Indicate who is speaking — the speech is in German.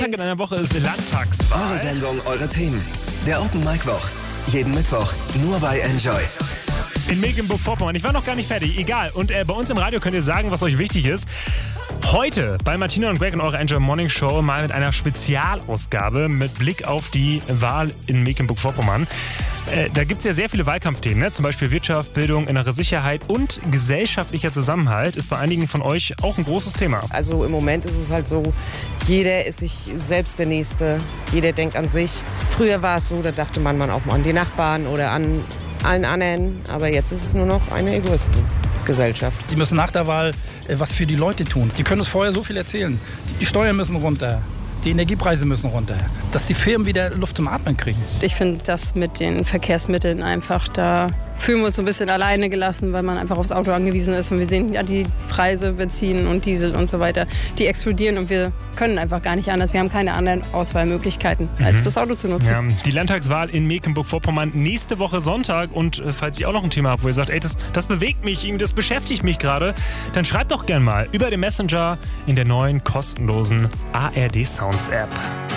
Speaker 1: Tag in einer Woche ist Landtagswahl.
Speaker 2: Eure Sendung, eure Themen. Der Open Mic Woch. Jeden Mittwoch nur bei Enjoy.
Speaker 1: In Mecklenburg-Vorpommern. Ich war noch gar nicht fertig. Egal. Und bei uns im Radio könnt ihr sagen, was euch wichtig ist. Heute bei Martina und Greg in eurer Enjoy Morning Show mal mit einer Spezialausgabe mit Blick auf die Wahl in Mecklenburg-Vorpommern. Da gibt es ja sehr viele Wahlkampfthemen, ne? Zum Beispiel Wirtschaft, Bildung, innere Sicherheit und gesellschaftlicher Zusammenhalt ist bei einigen von euch auch ein großes Thema.
Speaker 3: Also im Moment ist es halt so, jeder ist sich selbst der Nächste, jeder denkt an sich. Früher war es so, da dachte man auch mal an die Nachbarn oder an allen anderen, aber jetzt ist es nur noch eine Egoistengesellschaft.
Speaker 4: Die müssen nach der Wahl was für die Leute tun. Die können uns vorher so viel erzählen. Die Steuern müssen runter. Die Energiepreise müssen runter, dass die Firmen wieder Luft zum Atmen kriegen.
Speaker 5: Ich finde das mit den Verkehrsmitteln einfach, da fühlen wir uns so ein bisschen alleine gelassen, weil man einfach aufs Auto angewiesen ist. Und wir sehen ja die Preise, Benzin und Diesel und so weiter, die explodieren und wir können einfach gar nicht anders. Wir haben keine anderen Auswahlmöglichkeiten, als das Auto zu nutzen.
Speaker 1: Ja, die Landtagswahl in Mecklenburg-Vorpommern nächste Woche Sonntag. Und falls ihr auch noch ein Thema habt, wo ihr sagt, ey, das bewegt mich, das beschäftigt mich gerade, dann schreibt doch gern mal über den Messenger in der neuen kostenlosen ARD Sounds App.